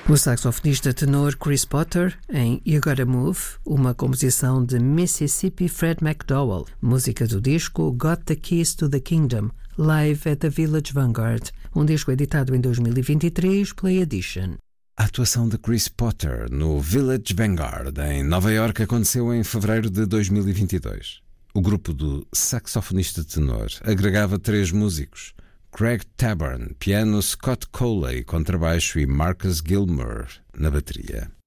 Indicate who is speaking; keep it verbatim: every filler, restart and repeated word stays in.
Speaker 1: O saxofonista tenor Chris Potter em You Gotta Move, uma composição de Mississippi Fred McDowell, música do disco Got the Keys to the Kingdom, live at the Village Vanguard, um disco editado em dois mil e vinte e três pela Edition.
Speaker 2: A atuação de Chris Potter no Village Vanguard em Nova Iorque aconteceu em fevereiro de dois mil e vinte e dois. O grupo do saxofonista tenor agregava três músicos: Craig Taborn, piano, Scott Coley, contrabaixo e Marcus Gilmour na bateria.